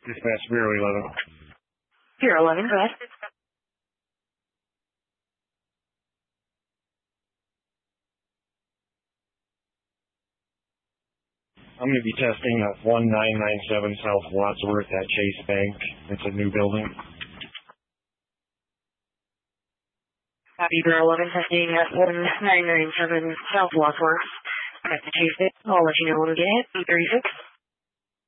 Dispatch Bureau 11. Bureau 11, go ahead. I'm going to be testing at 1997 South Wadsworth at Chase Bank. It's a new building. Copy, Bureau 11, testing at 1997 South Wadsworth at the Chase Bank. I'll let you know when we get hit. 36.